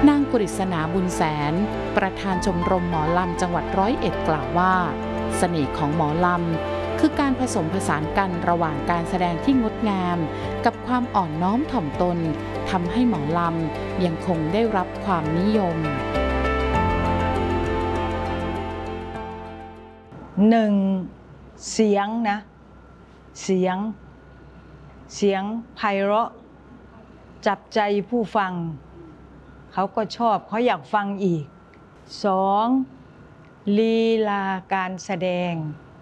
นางกฤษณาบุญแสนประธานชมรมหมอลำจังหวัด101กล่าวว่าเสน่ห์ของหมอลำคือการผสมผสานกันระหว่างการแสดงที่งดงามกับความอ่อนน้อมถ่อมตนทำให้หมอลำยังคงได้รับความนิยมหนึ่งเสียงนะเสียงไพเราะจับใจผู้ฟังเขาก็ชอบเขาอยากฟังอีกสองลีลาการแสดง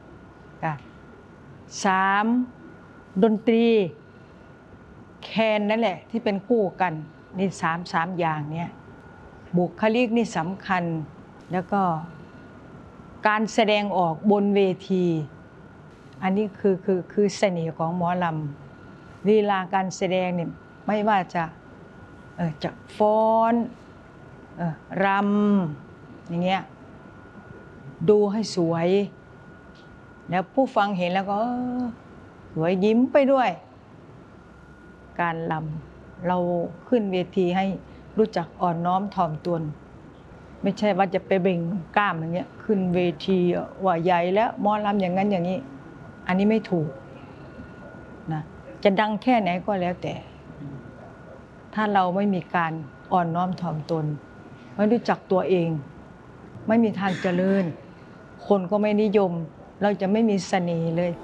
สามดนตรีแคนนั่นแหละที่เป็นคู่กันนี่สามอย่างเนี้ยบุคลิกนี่สำคัญแล้วก็การแสดงออกบนเวทีอันนี้คือเสน่ห์ของหมอลำลีลาการแสดงเนี่ยไม่ว่าจะฟ้อนรำอย่างเงี้ยดูให้สวยแล้วผู้ฟังเห็นแล้วก็สวยยิ้มไปด้วยการรำเราขึ้นเวทีให้รู้จักอ่อนน้อมถ่อมตนไม่ใช่ว่าจะไปเบ่งกล้ามอย่างเงี้ยขึ้นเวทีว่าใหญ่แล้วหมอลำอย่างนั้นอย่างนี้อันนี้ไม่ถูกนะจะดังแค่ไหนก็แล้วแต่ถ้าเราไม่มีการอ่อนน้อมถ่อมตนไม่รู้จักตัวเองไม่มีทางเจริญคนก็ไม่นิยมเราจะไม่มีเสน่ห์เลย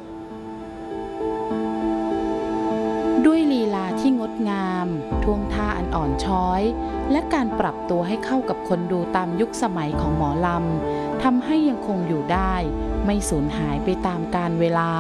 ด้วยลีลาที่งดงามท่วงท่าอันอ่อนช้อยและการปรับตัวให้เข้ากับคนดูตามยุคสมัยของหมอลำทำให้ยังคงอยู่ได้ไม่สูญหายไปตามกาลเวลา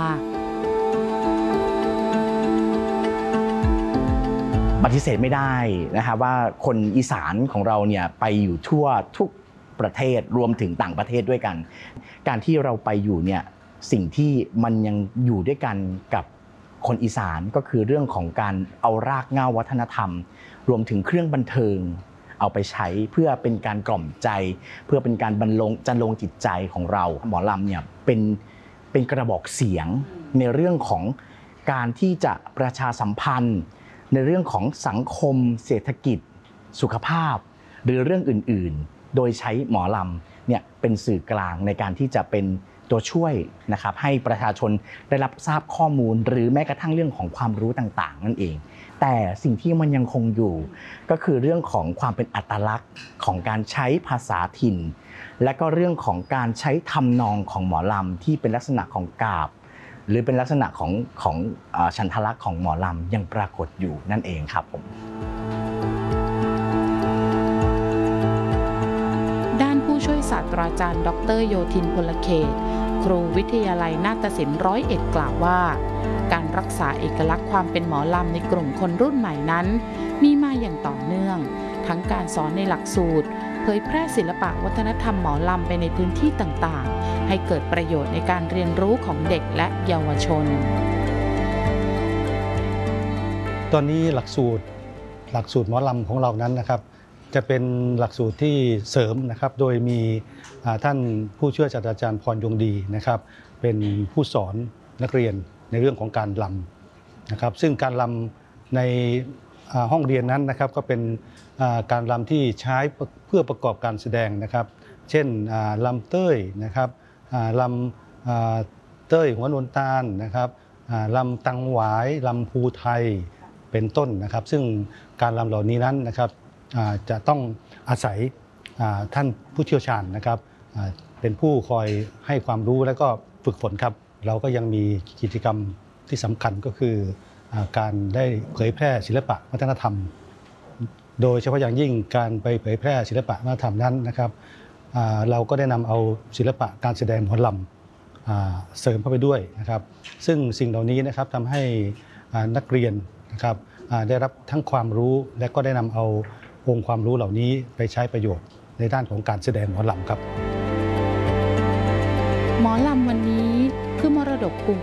ปฏิเสธไม่ได้นะครับว่าคนอีสานของเราเนี่ยไปอยู่ทั่วทุกประเทศรวมถึงต่างประเทศด้วยกันการที่เราไปอยู่เนี่ยสิ่งที่มันยังอยู่ด้วยกันกับคนอีสานก็คือเรื่องของการเอารากเหง้าวัฒนธรรมรวมถึงเครื่องบันเทิงเอาไปใช้เพื่อเป็นการกล่อมใจเพื่อเป็นการจันลงจิตใจของเราหมอลำเนี่ยเป็นกระบอกเสียงในเรื่องของการที่จะประชาสัมพันธ์ในเรื่องของสังคมเศรษฐกิจสุขภาพหรือเรื่องอื่นๆโดยใช้หมอลำเนี่ยเป็นสื่อกลางในการที่จะเป็นตัวช่วยนะครับให้ประชาชนได้รับทราบข้อมูลหรือแม้กระทั่งเรื่องของความรู้ต่างๆนั่นเองแต่สิ่งที่มันยังคงอยู่ก็คือเรื่องของความเป็นอัตลักษณ์ของการใช้ภาษาถิ่นและก็เรื่องของการใช้ทำนองของหมอลำที่เป็นลักษณะของกาบหรือเป็นลักษณะของฉันทลักษณ์ของหมอลำยังปรากฏอยู่นั่นเองครับผมด้านผู้ช่วยศาสตราจารย์ดร.โยธินพลเขตครูวิทยาลัยนาฏศิลป์101กล่าวว่าการรักษาเอกลักษณ์ความเป็นหมอลำในกลุ่มคนรุ่นใหม่นั้นมีมาอย่างต่อเนื่องทั้งการสอนในหลักสูตรเผยแพร่ศิลปะวัฒนธรรมหมอลำไปในพื้นที่ต่างๆให้เกิดประโยชน์ในการเรียนรู้ของเด็กและเยาวชนตอนนี้หลักสูตรหมอลำของเรานั้นนะครับจะเป็นหลักสูตรที่เสริมนะครับโดยมีท่านผู้ช่วยศาสตราจารย์พรยงดีนะครับเป็นผู้สอนนักเรียนในเรื่องของการรำนะครับซึ่งการรำในห้องเรียนนั้นนะครับก็เป็นการรำที่ใช้เพื่อประกอบการแสดงนะครับเช่นรำเต้ยนะครับรำเต้ยหัวนวลตาลนะครับรำตังหวายรำภูไทยเป็นต้นนะครับซึ่งการรำเหล่านี้นั้นนะครับจะต้องอาศัยท่านผู้เชี่ยวชาญนะครับเป็นผู้คอยให้ความรู้และก็ฝึกฝนครับเราก็ยังมีกิจกรรมที่สำคัญก็คือการได้เผยแพร่ศิลปะวัฒนธรรมโดยเฉพาะอย่างยิ่งการไปเผยแพร่ศิลปะวัฒนธรรมนั้นนะครับเราก็ได้นำเอาศิลปะการแสดงหมอลำเสริมเข้าไปด้วยนะครับซึ่งสิ่งเหล่านี้นะครับทำให้นักเรียนนะครับได้รับทั้งความรู้และก็ได้นำเอาองค์ความรู้เหล่านี้ไปใช้ประโยชน์ในด้านของการแสดงหมอลำครับหมอลำวันนี้คือมรดกภูมิ